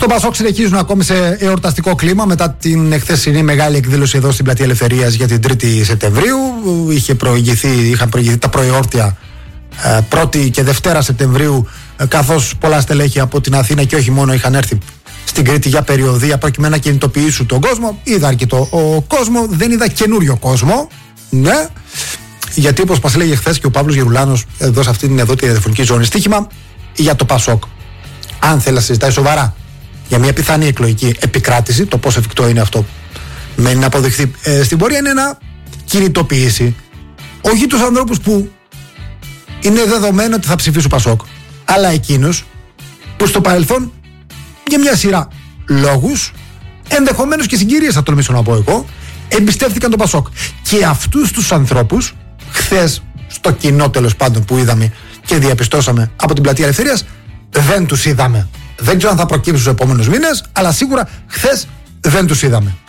Στο Πασόκ συνεχίζουν ακόμη σε εορταστικό κλίμα μετά την εχθεσινή μεγάλη εκδήλωση εδώ στην Πλατεία Ελευθερίας για την 3η Σεπτεμβρίου. Είχαν προηγηθεί τα προεόρτια 1η και Δευτέρα Σεπτεμβρίου, καθώς πολλά στελέχη από την Αθήνα και όχι μόνο είχαν έρθει στην Κρήτη για περιοδεία προκειμένου να κινητοποιήσουν τον κόσμο. Είδα αρκετό κόσμο, δεν είδα καινούριο κόσμο. Ναι, γιατί όπως μας λέγε χθες και ο Παύλος Γερουλάνος εδώ σε αυτήν εδώ τη ραδιοφωνική ζώνη, στοίχημα για το Πασόκ, αν θέλει να συζητάει σοβαρά για μια πιθανή εκλογική επικράτηση, το πόσο εφικτό είναι αυτό μένει να αποδειχθεί στην πορεία, είναι να κινητοποιήσει όχι τους ανθρώπους που είναι δεδομένο ότι θα ψηφίσουν Πασόκ, αλλά εκείνους που στο παρελθόν για μια σειρά λόγους, ενδεχομένως και συγκυρίες θα τολμήσω να πω εγώ, εμπιστεύτηκαν τον Πασόκ. Και αυτούς τους ανθρώπους χθες στο κοινό τέλος πάντων που είδαμε και διαπιστώσαμε από την Πλατεία Ελευθερίας, δεν τους είδαμε. Δεν ξέρω αν θα προκύψουν στους επόμενους μήνες, αλλά σίγουρα χθες δεν τους είδαμε.